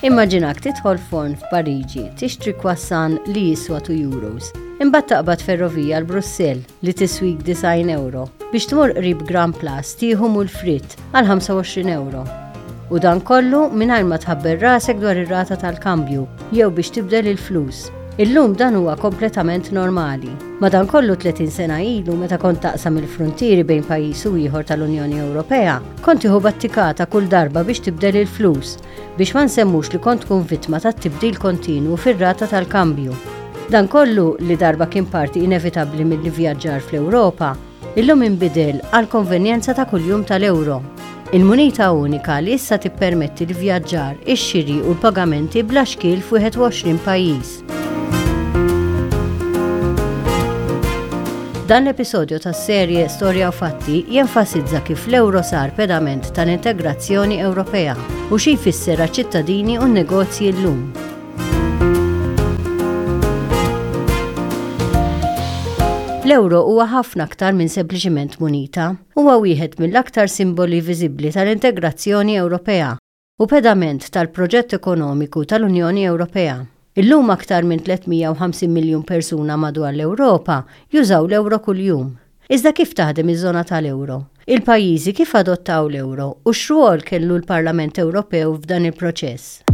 Immaġinak tidħol forn f'Pariġi, tixtri croissant li jiswa €2. Imbagħad taqbad ferrovija l Brussell li tiswik €9 biex tmur qrib Grand Place tieħu mul fritt għal €25. U dan kollu mingħajr ma tħabber rasek dwar ir-rata tal-kambju jew biex tibdel il-flus. Illum dan huwa kompletament normali. Madankollu 30 sena ilu meta kont taqsam il-frontieri bejn pajjiż u ieħor tal-Unjoni Ewropea, kont tieħu battikata kull darba biex tibdel il-flus biex ma nsemmux li kont tkun vittma tat-tibdil kontinwu fir-rata tal-kambju. Dan kollu li darba kien parti inevitabbli mill-vjaġġar fl-Ewropa, illum inbidel għal konvenjenza ta' kuljum tal-euro. Il-munita unika li issa tippermetti l-vjaġġar, ix-xiri u l-pagamenti bla xkil f'21 pajjiż. Dan l-episodju tas-serje Storja u Fatti jenfasizza kif l-euro sar pedament tal-integrazzjoni Ewropea u xi jfisser għaċ-ċittadini u n-negozji llum. L-euro huwa ħafna aktar minn sempliċiment munita, huwa wieħed mill-aktar simboli viżibbli tal-integrazzjoni Ewropea u pedament tal-proġett ekonomiku tal-Unjoni Ewropea. Illum aktar minn 350 miljun persuna madwar l-Ewropa jużaw l-euro kuljum. Iżda kif taħdem iż-żona tal-euro? Il-pajjiżi kif adottaw l-euro u x'rwol kellu l-Parlament Ewropew f'dan il-proċess?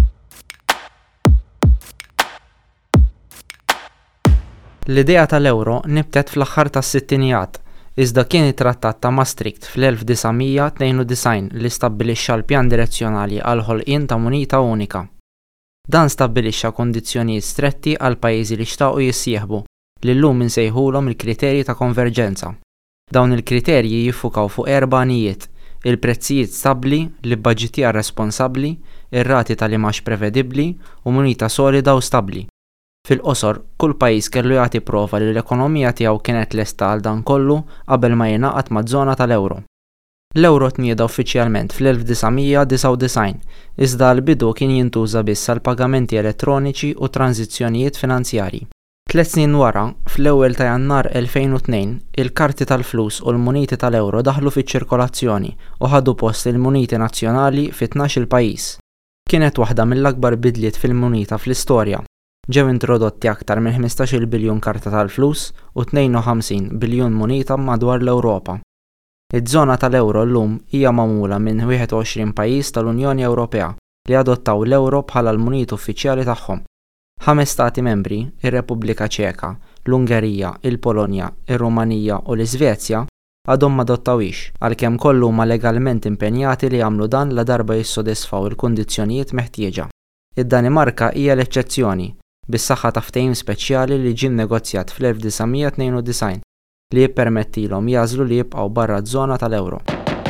L-idea tal-euro nibtet fl-aħħar tas-sittinijiet, iżda kien it-Trattat ta' Maastricht fl-1992 li stabbilixxa l-pjan direzzjonali għal ħolqien ta' munita unika. Dan stabbilixxa kondizzjonijiet stretti għal pajjiżi li xtaqu jissieħbu li llum insejħulhom il-kriterji ta' konverġenza. Dawn il-kriterji jiffukaw fuq 4 għanijiet: il-prezzijiet stabbli, l-budġetjar responsabbli, ir-rati tal-imax prevedibbli u munita solida u stabbli. Fil-qosor, kull pajjiż kellu jagħti prova li l-ekonomija tiegħu kienet lesta għal dan kollu qabel ma jingħaqad maż-żona tal-euro. L-euro tnieda uffiċjalment fl-1999, iżda l-bidu kien jintuża biss għal pagamenti elettroniċi u tranzizzjonijiet finanzjarji. 3 snin wara, fl-ewwel ta' Jannar 2002, il-karti tal-flus u l-muniti tal-euro daħlu fiċ-ċirkolazzjoni u ħadu post il-muniti nazzjonali fi 12 pajjiż. Kienet waħda mill-akbar bidliet fil-munita fl-istorja. Ġew introdotti aktar minn 15 biljun karta tal-flus u 52 biljun munita madwar l-Ewropa. Iż-żona tal-euro llum hija magħmula minn 21 pajjiż tal-Unjoni Ewropea li adottaw l-euro bħala l-munita uffiċjali tagħhom. 5 stati membri, ir-Repubblika Ċeka, l-Ungerija, il-Polonja, ir-Rumanija u l-Iżvezja għadhom ma adottawhiex għalkemm kollu huma legalment impenjati li jagħmlu dan la darba jissodisfaw il-kundizzjonijiet meħtieġa. Id-Danimarka hija l-eċċezzjoni bis-saħħa ta' ftehim speċjali li ġie nnegozjat fl-1992 li jippermettilhom jażlu li jibqgħu barra ż-żona tal-euro.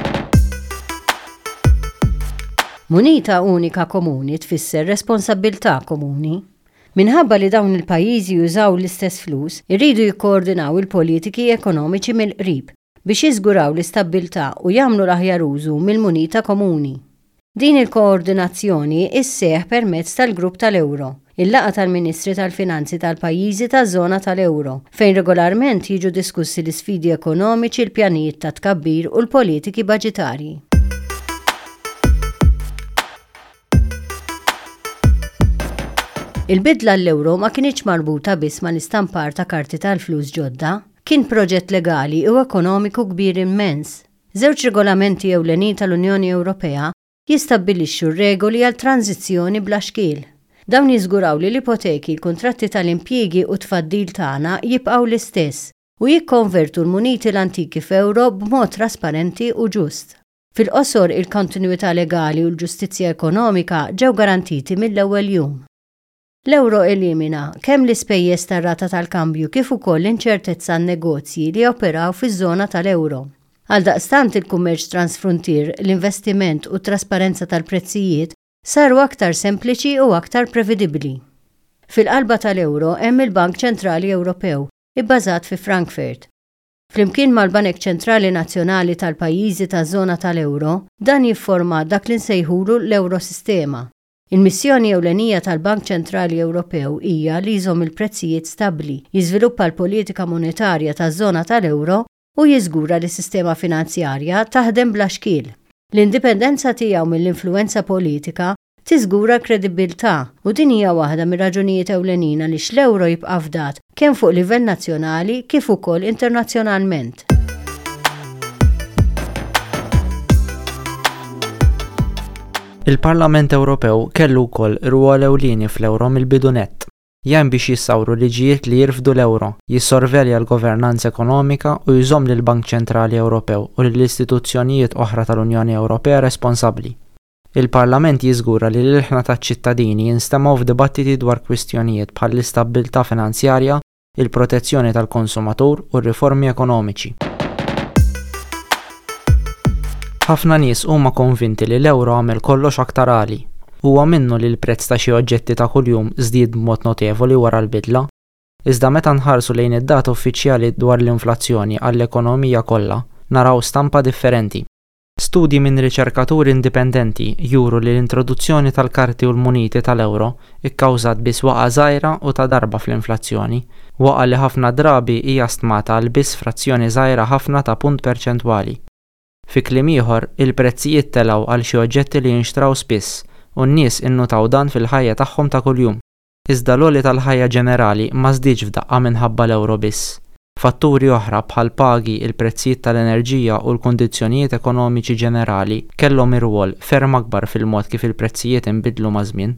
Munita unika komuni tfisser responsabbiltà komuni. Minħabba li dawn il-pajjiżi jużaw l-istess flus, irridu jikkoordinaw il-politiki ekonomiċi mill-qrib biex jiżguraw l-istabbiltà u jagħmlu l-aħjar użu mill-munita komuni. Din il-koordinazzjoni isseħħ permezz tal-grupp tal-euro, il-laqa tal-Ministri tal-Finanzi tal-pajjiżi taż-żona tal-euro, fejn regolarment jiġu diskussi l-isfidi ekonomiċi, l-pjanijiet ta' tkabbir u l-politiki baġitarji. Il-bidla l-euro ma kienx marbuta biss ma l-istampar ta' karti tal-flus ġodda, kien proġett legali u ekonomiku kbir immens. Żewġ regolamenti ewlenin tal-Unjoni Ewropea jistabbilixxu regoli għal tranzizzjoni bla xkiel. Dawn jiżguraw li l-ipoteki, l-kuntratti tal-impjiegi u tfaddil tagħna jibqgħu l-istess u jikkonvertu l-muniti l-antiki f'euro b'mod trasparenti u ġust. Fil-qosor il-kontinwità legali u l-ġustizzja ekonomika ġew garantiti mill-ewwel jum. L-euro elimina kemm l-ispejjeż tar-rata tal-kambju kif ukoll l-inċertezza n-negozji li operaw fiż-żona tal-euro. Għaldaqstant il-kummerċ transfrontier, l-investiment u t-trasparenza tal-prezzijiet saru aktar sempliċi u aktar prevedibbli. Fil-qalba tal-euro hemm il-Bank Ċentrali Ewropew, ibbażat fi Frankfurt. Flimkien mal-Banek Ċentrali Nazzjonali tal-pajjiżi taż-żona tal-euro, dan jifforma dak li nsejħulu l-Eurosistema. Il-missjoni ewlenija tal-Bank Ċentrali Ewropew hija li jżomm il-prezzijiet stabbli, jiżviluppa l-politika monetarja taż-żona tal-euro u jiżgura li s-sistema finanzjarja taħdem bla xkiel. L-indipendenza tiegħu mill-influenza politika tiżgura kredibilità u din hija waħda mir-raġunijiet ewlenin għaliex l-ewro jibqa' fdat kemm fuq livell nazzjonali kif ukoll internazzjonalment. Il-Parlament Ewropew kellu wkoll rwol ewlieni fl-ewro mill-bidu nett. Jan biex jissawru liġijiet li jirfdu l-ewro, jissorvelja l-governanza ekonomika u jżomm lill Bank Ċentrali Ewropew u lill-istituzzjonijiet oħra tal-Unjoni Ewropea responsabbli. Il-Parlament jiżgura li l-ilħna taċ-ċittadini jinstemaw f'dibattiti dwar kwistjonijiet bħal l-istabbiltà finanzjarja, il-protezzjoni tal-konsumatur u r-riformi ekonomiċi. Ħafna nies huma konvinti li l-ewro għamel kollox aktar għali. Huwa minnu li l-prezz ta' xi oġġetti ta' kuljum żdied b'mod notevoli wara l-bidla. Iżda meta nħarsu lejn id-data uffiċjali dwar l-inflazzjoni għall-ekonomija kollha, naraw stampa differenti. Studji minn riċerkaturi indipendenti juru li l-introduzzjoni tal-karti u l-muniti tal-ewro ikkawżat biss waqa' żgħira u ta' darba fl-inflazzjoni, waqa' li ħafna drabi hija stmata għal biss frazzjoni żgħira ħafna ta' punt perċentwali. Fi kliem ieħor, il-prezzijiet telgħu għal xi oġġetti li jinxtraw spiss u n-nies innutaw dan fil-ħajja tagħhom ta' kuljum. Iżda l-għoli tal-ħajja ġenerali ma żdiedx f'daqqa minħabba l-ewro biss. Fatturi oħra bħal pagi, il-prezzijiet tal-enerġija u l-kundizzjonijiet ekonomiċi ġenerali kellhom irwol ferm akbar fil-mod kif il-prezzijiet inbidlu ma' żmien.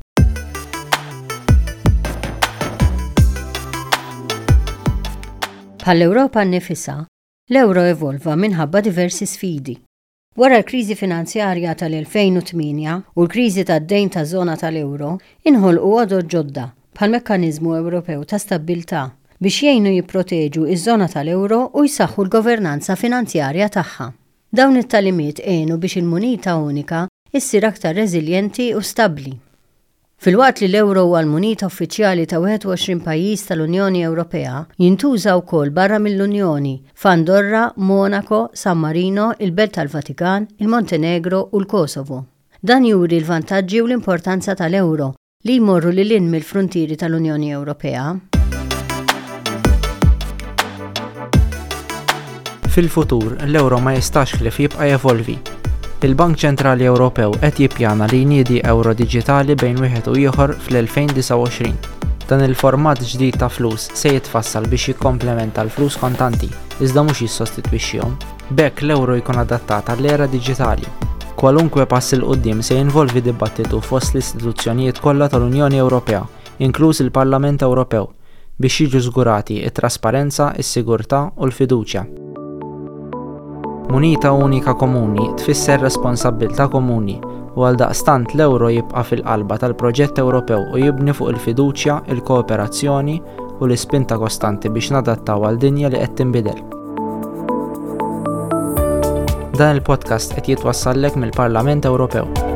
Bħall-Ewropa nnifisha, l-ewro evolva minħabba diversi sfidi. Wara l-kriżi finanzjarja tal-2008 u l-kriżi tad-dejn taż-żona tal-ewro, inħolqu għodod ġodda bħal-Mekkaniżmu Ewropew ta' Stabbiltà biex jgħinu jipproteġu iż-żona tal-ewro u jsaħħu l-governanza finanzjarja tagħha. Dawn it-talimiet għenu biex il-munita unika issir aktar reżiljenti u stabbli. Fil-waqt li l-ewro huwa l-munita uffiċjali ta' 21 pajjiż tal-Unjoni Ewropea, jintuża wkoll barra mill-Unjoni f'Andorra, Monaco, San Marino, il-Belt tal-Vatikan, il-Montenegro u l-Kosovo. Dan juri l-vantaġġi u l-importanza tal-ewro li jmorru lil hinn mill-fruntieri tal-Unjoni Ewropea. Fil-futur, l-ewro ma jistax ħlief jibqa' jevolvi. Il-Bank Ċentrali Ewropew qed jippjana li jniedi euro diġitali bejn wieħed u ieħor fl-2029. Dan il-format ġdid ta' flus se jitfassal biex jikkomplementa l-flus kontanti, iżda mhux jissostitwixxihom. B'hekk l-ewro jkun adattat għall-era diġitali. Kwalunkwe pass il qudiem se jinvolvi dibattitu fost l-istituzzjonijiet kollha tal-Unjoni Ewropea, inkluż il-Parlament Ewropew, biex jiġu żgurati t-trasparenza, is-sigurtà u l-fiduċja. Munita unika komuni tfisser responsabbiltà komuni u għaldaqstant l-ewro jibqa' fil-qalba tal-proġett Ewropew u jibni fuq il-fiduċja, il-kooperazzjoni u l-ispinta kostanti biex nadattaw għal dinja li qed tinbidel. Dan il-podcast qed jitwassallek mill-Parlament Ewropew.